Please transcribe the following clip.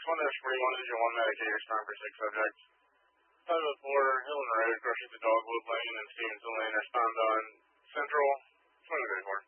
1-41, Engine 1 Medicaid, respond for 6 subjects. 504, Hill and Road, crossing the Dogwood Lane and Stevenson Lane, respond on Central, 2034.